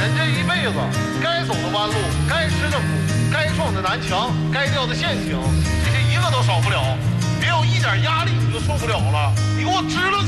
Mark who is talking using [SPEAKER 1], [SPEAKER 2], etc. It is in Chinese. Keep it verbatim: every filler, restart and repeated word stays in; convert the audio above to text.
[SPEAKER 1] 人这一辈子该走的弯路，该吃的苦，该撞的南墙，该掉的陷阱，这些一个都少不了。别有一点压力你就受不了了，你给我支棱